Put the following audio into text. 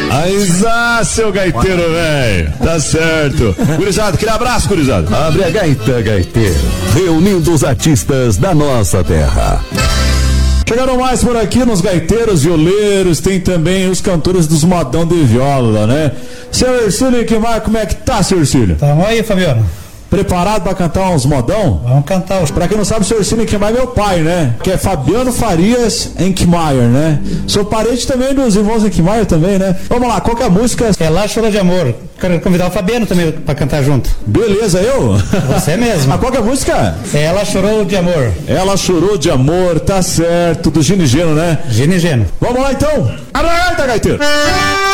Aizá, seu gaiteiro, velho. Tá certo. Gurizada, aquele abraço, gurizada. Abre a gaita, gaiteiro. Reunindo os artistas da nossa terra. Chegaram mais por aqui nos gaiteiros, violeiros, tem também os cantores dos modão de viola, né? Seu Ercílio Kimar, como é que tá, seu Ercílio? Tamo aí, Fabiano. Preparado pra cantar uns modão? Vamos cantar os... Pra quem não sabe, o seu Ercílio Kimar é meu pai, né? Que é Fabiano Farias Enkmaier, né? Sou parente também dos irmãos Enkmaier também, né? Vamos lá, qual que é a música? Ela Chorou de Amor. Quero convidar o Fabiano também pra cantar junto. Beleza, eu? Você mesmo. Qual que é a música? Ela Chorou de Amor. Ela Chorou de Amor, tá certo, do Gino e Geno, né? Gino e Geno. Vamos lá então? Arrasta, gaiteiro!